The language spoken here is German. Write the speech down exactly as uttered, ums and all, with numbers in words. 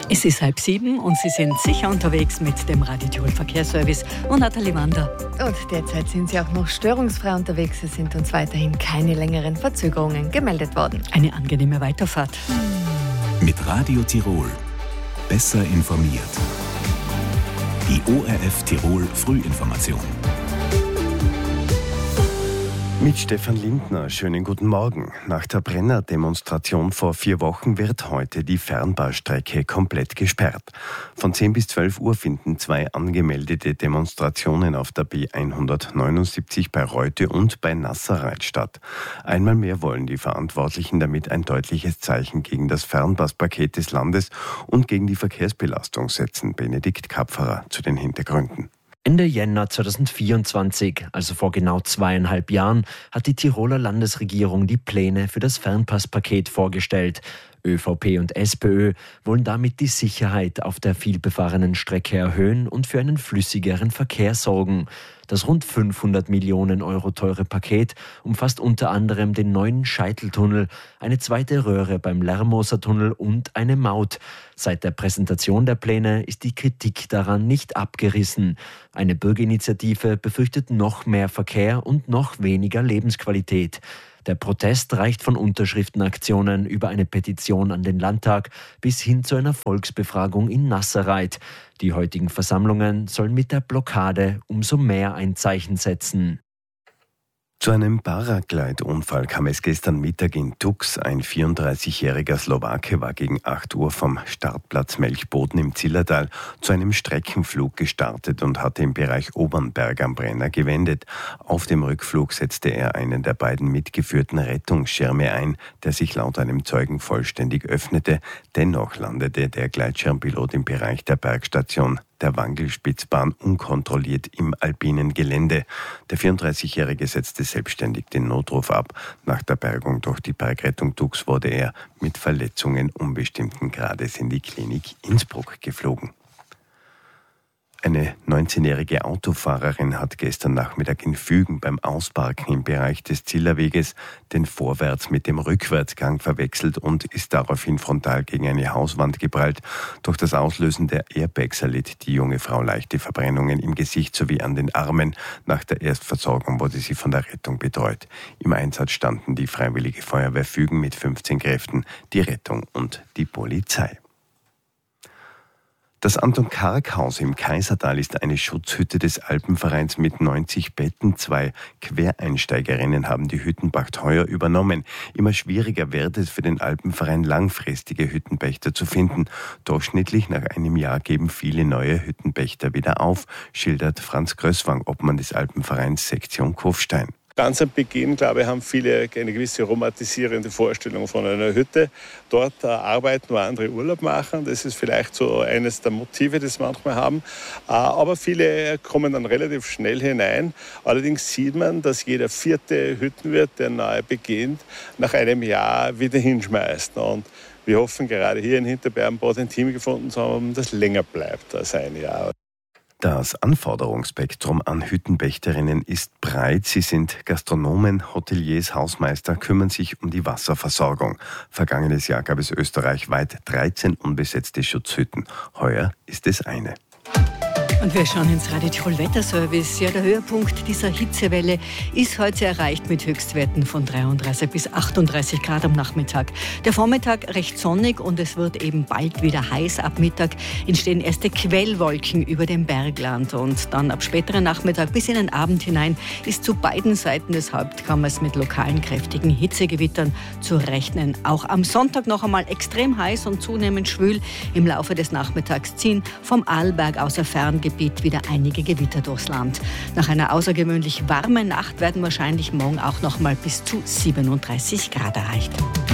Es ist halb sieben und Sie sind sicher unterwegs mit dem Radio Tirol Verkehrsservice und Nathalie Wander. Und derzeit sind Sie auch noch störungsfrei unterwegs. Es sind uns weiterhin keine längeren Verzögerungen gemeldet worden. Eine angenehme Weiterfahrt. Mit Radio Tirol. Besser informiert. Die O R F Tirol Frühinformation. Mit Stefan Lindner, schönen guten Morgen. Nach der Brenner-Demonstration vor vier Wochen wird heute die Fernbahnstrecke komplett gesperrt. Von zehn bis zwölf Uhr finden zwei angemeldete Demonstrationen auf der B hundertneunundsiebzig bei Reute und bei Nasserreit statt. Einmal mehr wollen die Verantwortlichen damit ein deutliches Zeichen gegen das Fernbuspaket des Landes und gegen die Verkehrsbelastung setzen. Benedikt Kapferer zu den Hintergründen. Ende Jänner zweitausendvierundzwanzig, also vor genau zweieinhalb Jahren, hat die Tiroler Landesregierung die Pläne für das Fernpasspaket vorgestellt. ÖVP und SPÖ wollen damit die Sicherheit auf der vielbefahrenen Strecke erhöhen und für einen flüssigeren Verkehr sorgen. Das rund fünfhundert Millionen Euro teure Paket umfasst unter anderem den neuen Scheiteltunnel, eine zweite Röhre beim Lermoser Tunnel und eine Maut. Seit der Präsentation der Pläne ist die Kritik daran nicht abgerissen. Eine Bürgerinitiative befürchtet noch mehr Verkehr und noch weniger Lebensqualität. Der Protest reicht von Unterschriftenaktionen über eine Petition an den Landtag bis hin zu einer Volksbefragung in Nasserreit. Die heutigen Versammlungen sollen mit der Blockade umso mehr ein Zeichen setzen. Zu einem Paraglide-Unfall kam es gestern Mittag in Tux. Ein vierunddreißigjähriger Slowake war gegen acht Uhr vom Startplatz Melchboden im Zillertal zu einem Streckenflug gestartet und hatte im Bereich Obernberg am Brenner gewendet. Auf dem Rückflug setzte er einen der beiden mitgeführten Rettungsschirme ein, der sich laut einem Zeugen vollständig öffnete. Dennoch landete der Gleitschirmpilot im Bereich der Bergstation der Wangelspitzbahn unkontrolliert im alpinen Gelände. Der vierunddreißigjährige setzte selbstständig den Notruf ab. Nach der Bergung durch die Bergrettung Tux wurde er mit Verletzungen unbestimmten Grades in die Klinik Innsbruck geflogen. Eine neunzehnjährige Autofahrerin hat gestern Nachmittag in Fügen beim Ausparken im Bereich des Zillerweges den Vorwärts- mit dem Rückwärtsgang verwechselt und ist daraufhin frontal gegen eine Hauswand geprallt. Durch das Auslösen der Airbags erlitt die junge Frau leichte Verbrennungen im Gesicht sowie an den Armen. Nach der Erstversorgung wurde sie von der Rettung betreut. Im Einsatz standen die Freiwillige Feuerwehr Fügen mit fünfzehn Kräften, die Rettung und die Polizei. Das Anton-Karg-Haus im Kaisertal ist eine Schutzhütte des Alpenvereins mit neunzig Betten. Zwei Quereinsteigerinnen haben die Hüttenpacht heuer übernommen. Immer schwieriger wird es für den Alpenverein, langfristige Hüttenpächter zu finden. Durchschnittlich nach einem Jahr geben viele neue Hüttenpächter wieder auf, schildert Franz Größwang, Obmann des Alpenvereins Sektion Kufstein. Ganz am Beginn, glaube ich, haben viele eine gewisse romantisierende Vorstellung von einer Hütte. Dort äh, arbeiten, wo andere Urlaub machen. Das ist vielleicht so eines der Motive, das wir manchmal haben. Äh, aber viele kommen dann relativ schnell hinein. Allerdings sieht man, dass jeder vierte Hüttenwirt, der neu beginnt, nach einem Jahr wieder hinschmeißt. Und wir hoffen gerade hier in Hinterbergenbad ein Team gefunden zu haben, das länger bleibt als ein Jahr. Das Anforderungsspektrum an Hüttenpächterinnen ist breit. Sie sind Gastronomen, Hoteliers, Hausmeister, kümmern sich um die Wasserversorgung. Vergangenes Jahr gab es österreichweit dreizehn unbesetzte Schutzhütten. Heuer ist es eine. Und wir schauen ins Radio Tirol Wetterservice. Ja, der Höhepunkt dieser Hitzewelle ist heute erreicht mit Höchstwerten von dreiunddreißig bis achtunddreißig Grad am Nachmittag. Der Vormittag recht sonnig und es wird eben bald wieder heiß. Ab Mittag entstehen erste Quellwolken über dem Bergland und dann ab späteren Nachmittag bis in den Abend hinein ist zu beiden Seiten des Hauptkammers mit lokalen kräftigen Hitzegewittern zu rechnen. Auch am Sonntag noch einmal extrem heiß und zunehmend schwül. Im Laufe des Nachmittags ziehen vom Arlberg aus der Ferngebiet wieder einige Gewitter durchs Land. Nach einer außergewöhnlich warmen Nacht werden wahrscheinlich morgen auch noch mal bis zu siebenunddreißig Grad erreicht.